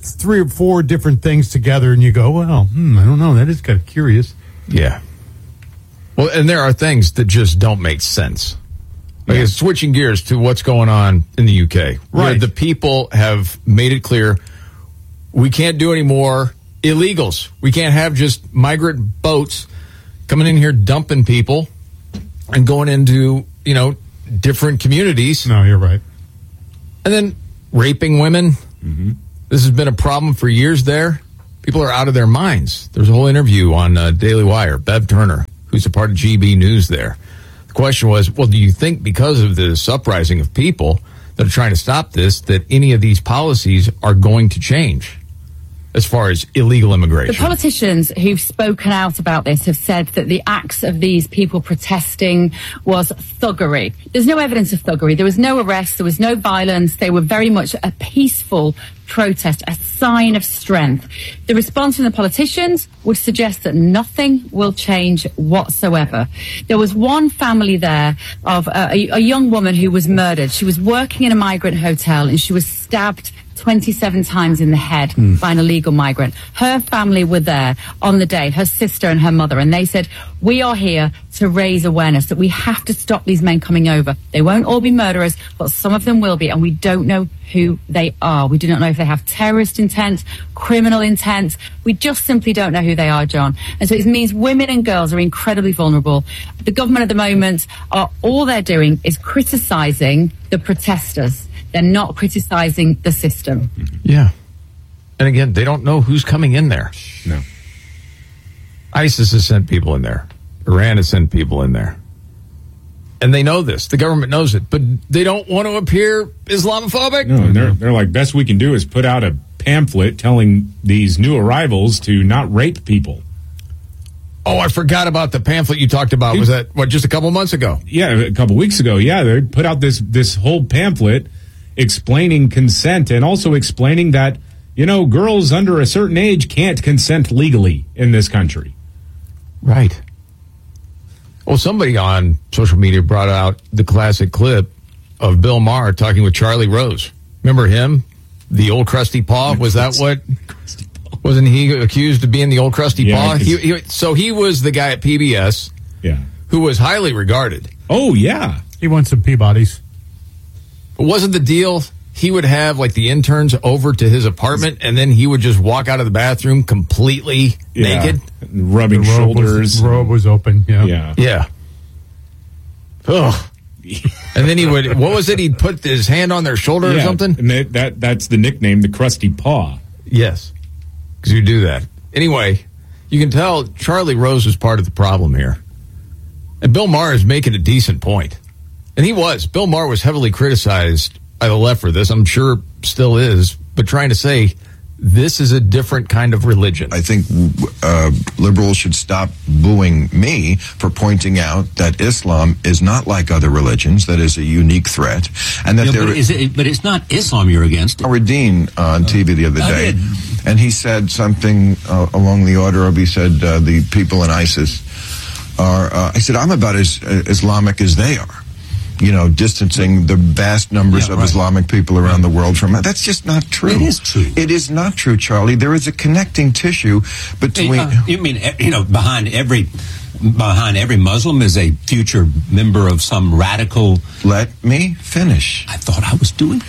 3 or 4 different things together, and you go, well, I don't know. That is kind of curious. Yeah. Well, and there are things that just don't make sense. Like, switching gears to what's going on in the UK. Where the people have made it clear we can't do any more illegals. We can't have just migrant boats coming in here dumping people and going into, different communities. No, you're right. And then raping women. Mm-hmm. This has been a problem for years there. People are out of their minds. There's a whole interview on Daily Wire. Bev Turner, who's a part of GB News there. The question was, well, do you think because of this uprising of people that are trying to stop this, that any of these policies are going to change as far as illegal immigration? The politicians who've spoken out about this have said that the acts of these people protesting was thuggery. There's no evidence of thuggery. There was no arrest. There was no violence. They were very much a peaceful protest, a sign of strength. The response from the politicians would suggest that nothing will change whatsoever. There was one family there of a young woman who was murdered. She was working in a migrant hotel and she was stabbed 27 times in the head by an illegal migrant. Her family were there on the day, her sister and her mother, and they said, we are here to raise awareness that we have to stop these men coming over. They won't all be murderers, but some of them will be, and we don't know who they are. We do not know if they have terrorist intent, criminal intent. We just simply don't know who they are, John. And so it means women and girls are incredibly vulnerable. The government at the moment, all they're doing is criticising the protesters. They're not criticizing the system. Yeah. And again, they don't know who's coming in there. No. ISIS has sent people in there. Iran has sent people in there. And they know this. The government knows it. But they don't want to appear Islamophobic. No, they're like, best we can do is put out a pamphlet telling these new arrivals to not rape people. Oh, I forgot about the pamphlet you talked about. Was that, just a couple months ago? Yeah, a couple weeks ago. Yeah, they put out this whole pamphlet explaining consent and also explaining that, girls under a certain age can't consent legally in this country. Right. Well, somebody on social media brought out the classic clip of Bill Maher talking with Charlie Rose. Remember him? The old crusty paw? Was that what? Wasn't he accused of being the old crusty paw? So he was the guy at PBS who was highly regarded. Oh, yeah. He won some Peabodys. Wasn't the deal he would have like the interns over to his apartment and then he would just walk out of the bathroom completely naked? Rubbing shoulders. The robe was open. Yeah. Ugh. And then he would, what was it? He'd put his hand on their shoulder or something? And that's the nickname, the crusty paw. Yes. Because you do that. Anyway, you can tell Charlie Rose was part of the problem here. And Bill Maher is making a decent point. And he was. Bill Maher was heavily criticized by the left for this. I'm sure still is. But trying to say this is a different kind of religion. I think liberals should stop booing me for pointing out that Islam is not like other religions, that is a unique threat. And that but it's not Islam you're against. Howard Dean on TV the other day, and he said something along the order of, he said, the people in ISIS are, I said, I'm about as Islamic as they are. Distancing the vast numbers of Islamic people around the world from it. That's just not true. It is true. It is not true, Charlie. There is a connecting tissue between... you mean, behind every Muslim is a future member of some radical... Let me finish. I thought I was doing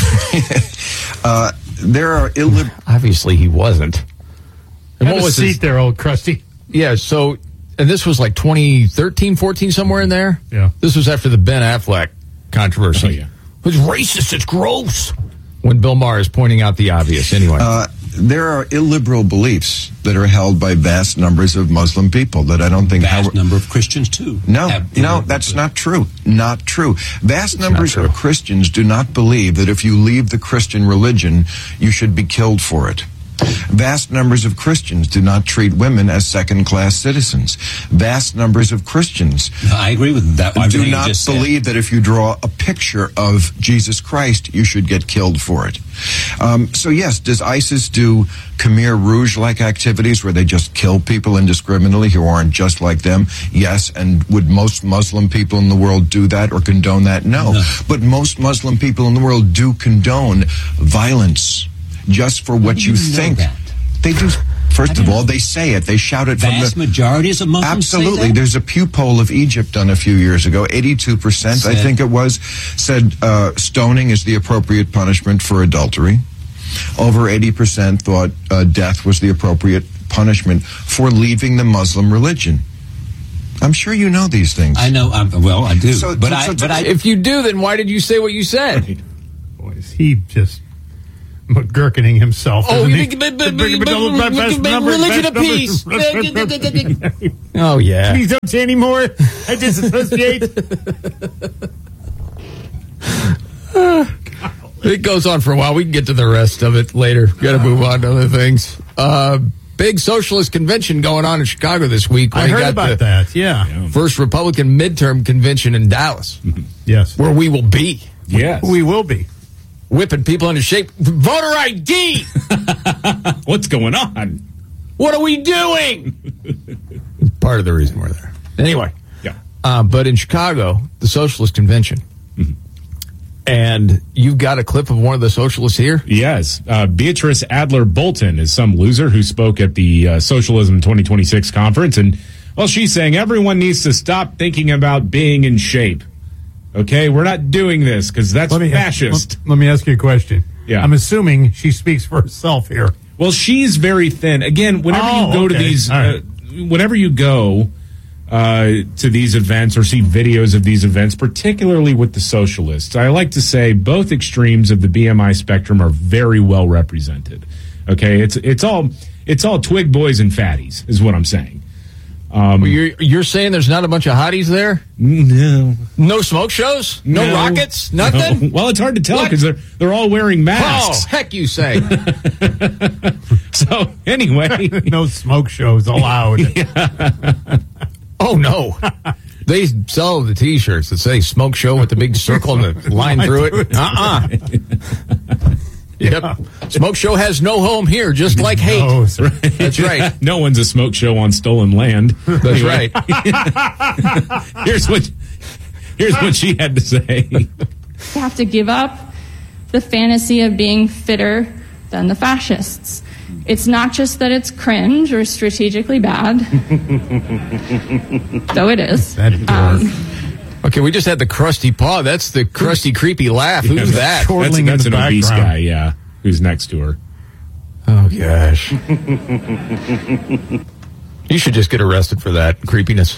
that. There are illiberal... Obviously, he wasn't. And what was seat there, old crusty? Yeah, so... And this was like 2013, 14, somewhere in there? Yeah. This was after the Ben Affleck controversy. Oh, yeah. It was racist. It's gross. When Bill Maher is pointing out the obvious. Anyway. There are illiberal beliefs that are held by vast numbers of Muslim people that I don't think... Vast number of Christians, too. No, that's not true. Not true. Vast numbers of Christians do not believe that if you leave the Christian religion, you should be killed for it. Vast numbers of Christians do not treat women as second-class citizens. Vast numbers of Christians I agree with that. Do not believe that if you draw a picture of Jesus Christ, you should get killed for it. So yes, does ISIS do Khmer Rouge-like activities where they just kill people indiscriminately who aren't just like them? Yes, and would most Muslim people in the world do that or condone that? No. But most Muslim people in the world do condone violence just for what you think. They do. First of all, they say it. They shout it from the vast majorities of Muslims. Absolutely. Say that? There's a Pew poll of Egypt done a few years ago. 82%, I think it was, said stoning is the appropriate punishment for adultery. Over 80% thought death was the appropriate punishment for leaving the Muslim religion. I'm sure you know these things. I know. Well, I do. But if you do, then why did you say what you said? Boy, is he just McGurkening himself. Oh, religion of peace. Oh, yeah. Please don't say anymore. I disassociate. It goes on for a while. We can get to the rest of it later. Got to move on to other things. Big socialist convention going on in Chicago this week. I heard about that, yeah. First Republican midterm convention in Dallas. Yes. Where we will be. Yes. We will be. Whipping people into shape. Voter ID! What's going on? What are we doing? Part of the reason we're there. Anyway. Yeah. But in Chicago, the socialist convention. Mm-hmm. And you've got a clip of one of the socialists here? Yes. Beatrice Adler Bolton is some loser who spoke at the Socialism 2026 conference. And, well, she's saying everyone needs to stop thinking about being in shape. Okay? We're not doing this because that's fascist. Let me ask you a question. Yeah. I'm assuming she speaks for herself here. Well, she's very thin. Again, whenever you go to these, whenever you go to these events or see videos of these events, particularly with the socialists, I like to say both extremes of the BMI spectrum are very well represented. Okay, it's all twig boys and fatties is what I'm saying. You're saying there's not a bunch of hotties there? No smoke shows? No rockets? Nothing? No. Well, it's hard to tell because they're all wearing masks. Oh, heck you say. So, anyway. No smoke shows allowed. Oh, no. They sell the T-shirts that say smoke show with the big circle and the line through it. Yep. Smoke show has no home here, just like hate. No, That's right. No one's a smoke show on stolen land. That's right. Here's what she had to say. You have to give up the fantasy of being fitter than the fascists. It's not just that it's cringe or strategically bad, though it is. Okay, we just had the crusty paw. That's the crusty, creepy laugh. Who's that? That's an obese guy, yeah, who's next to her. Oh, gosh. You should just get arrested for that creepiness.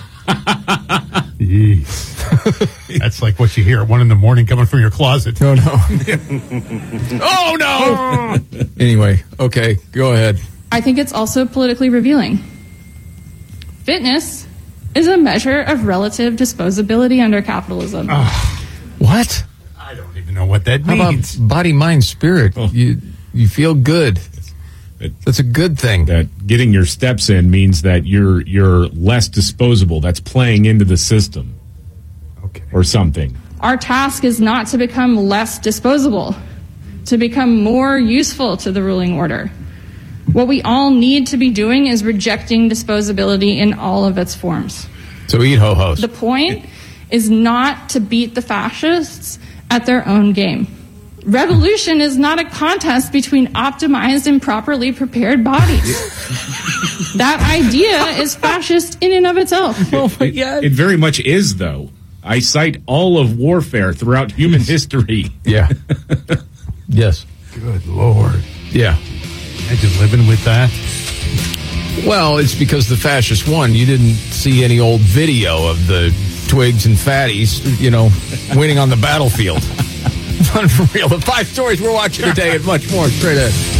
That's like what you hear at 1 a.m. coming from your closet. Oh, no. Oh, no! Anyway, okay, go ahead. I think it's also politically revealing. Fitness is a measure of relative disposability under capitalism. What? I don't even know what that means. How about body, mind, spirit? Oh. You feel good. That's a good thing. That getting your steps in means that you're less disposable. That's playing into the system. Okay. Or something. Our task is not to become less disposable, to become more useful to the ruling order. What we all need to be doing is rejecting disposability in all of its forms. So eat ho-hos. The point is not to beat the fascists at their own game. Revolution is not a contest between optimized and properly prepared bodies. That idea is fascist in and of itself. Oh my God. It very much is, though. I cite all of warfare throughout human history. Yeah. Yes. Good Lord. Yeah. Imagine living with that. Well, it's because the fascists won. You didn't see any old video of the twigs and fatties, winning on the battlefield. Unreal. The 5 stories we're watching today and much more straight ahead.